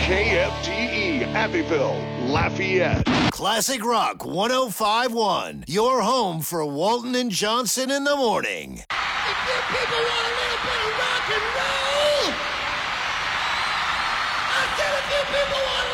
KFGE, Abbeville, Lafayette. Classic Rock 105.1, your home for Walton and Johnson in the morning. If you people want a little bit of rock and roll, I said if you people want